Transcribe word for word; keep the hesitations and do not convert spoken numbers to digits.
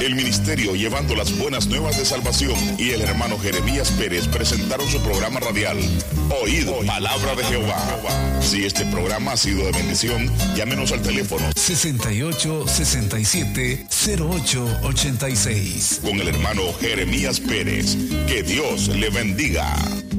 el ministerio Llevando las Buenas Nuevas de Salvación y el hermano Jeremías Pérez presentaron su programa radial, Oído, Palabra de Jehová. Si este programa ha sido de bendición, llámenos al teléfono sesenta y ocho, sesenta y siete, cero ocho ochenta y seis. con el hermano Jeremías Pérez. Que Dios le bendiga.